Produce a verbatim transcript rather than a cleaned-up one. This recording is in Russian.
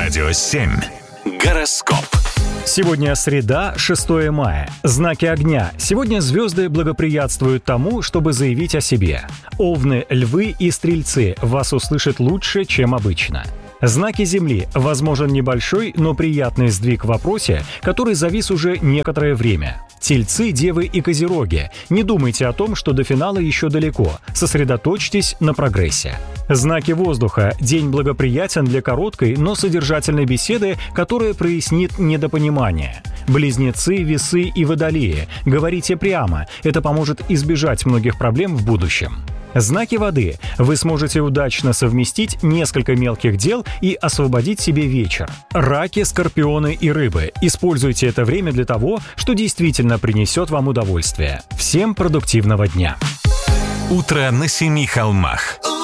Радио семь. Гороскоп. Сегодня среда, шестое мая. Знаки огня. Сегодня звезды благоприятствуют тому, чтобы заявить о себе. Овны, львы и стрельцы вас услышат лучше, чем обычно. Знаки Земли. Возможен небольшой, но приятный сдвиг в вопросе, который завис уже некоторое время. Тельцы, девы и козероги. Не думайте о том, что до финала еще далеко. Сосредоточьтесь на прогрессе. Знаки воздуха. День благоприятен для короткой, но содержательной беседы, которая прояснит недопонимание. Близнецы, весы и водолеи. Говорите прямо. Это поможет избежать многих проблем в будущем. Знаки воды. Вы сможете удачно совместить несколько мелких дел и освободить себе вечер. Раки, скорпионы и рыбы. Используйте это время для того, что действительно принесет вам удовольствие. Всем продуктивного дня. Утро на семи холмах.